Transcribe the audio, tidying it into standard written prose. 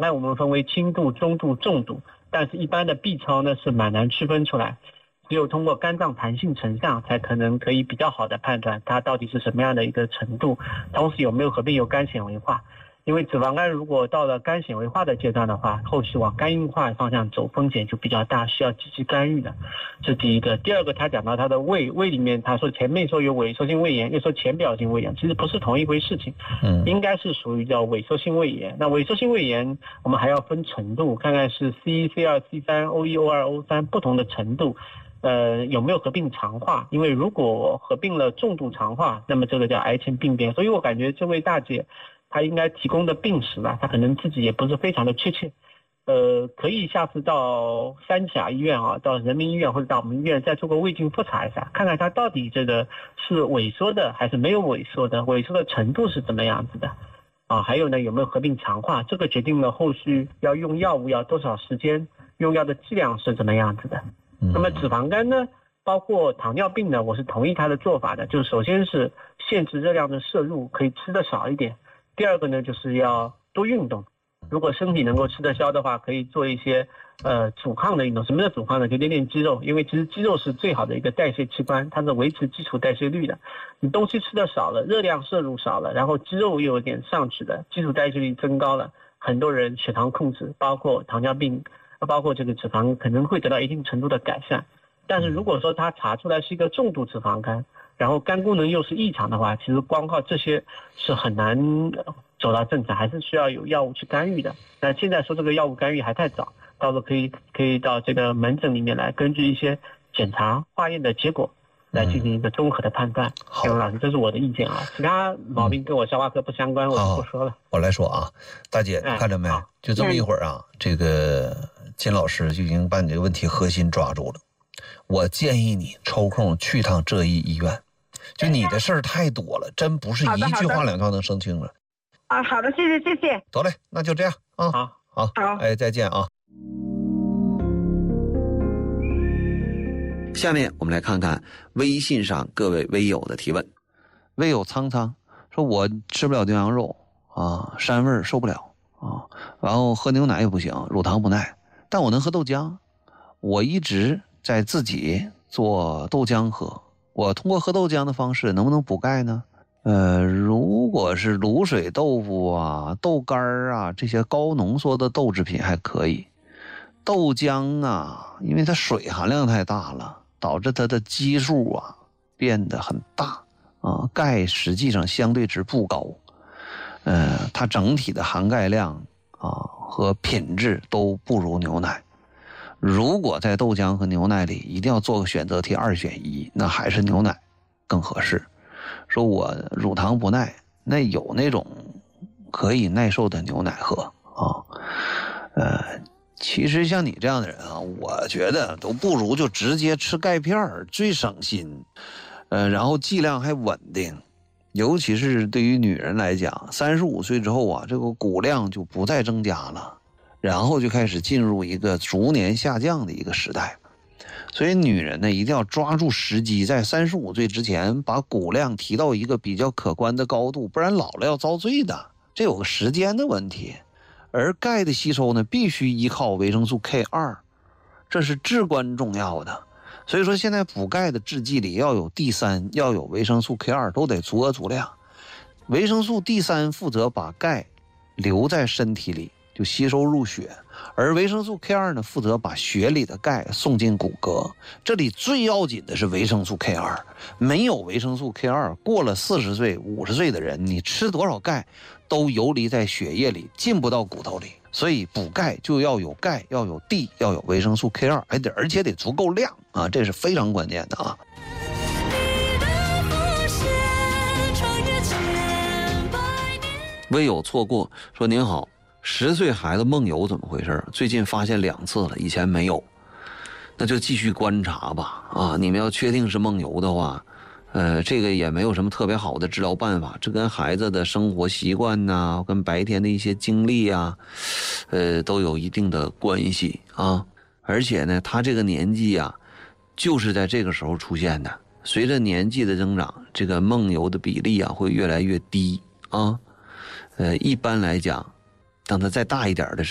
胺我们分为轻度、中度、重度，但是一般的 B 超呢是蛮难区分出来，只有通过肝脏弹性成像才可以比较好的判断它到底是什么样的一个程度，同时有没有合并有肝纤维化。因为脂肪肝如果到了肝纤维化的阶段的话，后续往肝硬化方向走风险就比较大，需要积极干预的。这是第一个。第二个，他讲到他的胃里面，他说前面说有萎缩性胃炎，又说浅表性胃炎，其实不是同一回事情，应该是属于叫萎缩性胃炎。那萎缩性胃炎我们还要分程度，看看是 C1、C2、C3、O1、O2、O3 不同的程度。有没有合并肠化？因为如果合并了重度肠化，那么这个叫癌前病变。所以我感觉这位大姐她应该提供的病史吧，她可能自己也不是非常的确切。可以下次到三甲医院啊，到人民医院或者到我们医院再做个胃镜复查一下，看看她到底这个是萎缩的还是没有萎缩的，萎缩的程度是怎么样子的啊？还有呢，有没有合并肠化？这个决定了后续要用药物要多少时间，用药的剂量是怎么样子的。那么脂肪肝呢，包括糖尿病呢，我是同意他的做法的，就是首先是限制热量的摄入，可以吃的少一点。第二个呢，就是要多运动。如果身体能够吃得消的话，可以做一些阻抗的运动。什么叫阻抗呢？就练练肌肉，因为其实肌肉是最好的一个代谢器官，它是维持基础代谢率的。你东西吃的少了，热量摄入少了，然后肌肉又有点上去了，基础代谢率增高了，很多人血糖控制，包括糖尿病，包括这个脂肪可能会得到一定程度的改善。但是如果说他查出来是一个重度脂肪肝，然后肝功能又是异常的话，其实光靠这些是很难走到正常，还是需要有药物去干预的。那现在说这个药物干预还太早，到时候可以到这个门诊里面来，根据一些检查化验的结果来进行一个综合的判断。刘老师，这是我的意见啊，其他毛病跟我消化科不相关，我就不说了。 我来说啊，大姐看着没？就这么一会儿啊，这个金老师就已经把你这个问题核心抓住了。我建议你抽空去趟浙医医院，就你的事儿太多了，真不是一句话两套能说清了。 啊，好的，谢谢。 得嘞，那就这样啊。好，哎，再见啊。下面我们来看看微信上各位微友的提问。微友苍苍说，我吃不了牛羊肉啊，膻味受不了啊，然后喝牛奶也不行，乳糖不耐，但我能喝豆浆。我一直在自己做豆浆喝，我通过喝豆浆的方式能不能补钙呢？如果是卤水豆腐啊、豆干啊这些高浓缩的豆制品还可以。豆浆啊，因为它水含量太大了，导致它的基数啊变得很大啊，钙实际上相对值不高。它整体的含钙量啊和品质都不如牛奶。如果在豆浆和牛奶里一定要做个选择题，2选1，那还是牛奶更合适。说我乳糖不耐，那有那种可以耐受的牛奶喝啊。其实像你这样的人啊，我觉得都不如就直接吃钙片最省心，然后剂量还稳定。尤其是对于女人来讲，35岁之后啊，这个骨量就不再增加了，然后就开始进入一个逐年下降的一个时代。所以女人呢，一定要抓住时机，在35岁之前把骨量提到一个比较可观的高度，不然老了要遭罪的，这有个时间的问题。而钙的吸收呢，必须依靠维生素 K2， 这是至关重要的。所以说现在补钙的制剂里要有 D3， 要有维生素 K2， 都得足额足量。维生素 D3 负责把钙留在身体里，就吸收入血，而维生素 K2 呢，负责把血里的钙送进骨骼。这里最要紧的是维生素 K2， 没有维生素 K2， 过了40岁、50岁的人，你吃多少钙都游离在血液里，进不到骨头里。所以补钙就要有钙，要有 D， 要有维生素 K2， 而且得足够量啊，这是非常关键的啊。微有错过说，您好，10岁孩子梦游怎么回事？最近发现2次了，以前没有。那就继续观察吧啊！你们要确定是梦游的话，这个也没有什么特别好的治疗办法，这跟孩子的生活习惯呐，跟白天的一些经历啊，都有一定的关系啊。而且呢，他这个年纪啊，就是在这个时候出现的。随着年纪的增长，这个梦游的比例啊会越来越低啊。一般来讲，当他再大一点的时候。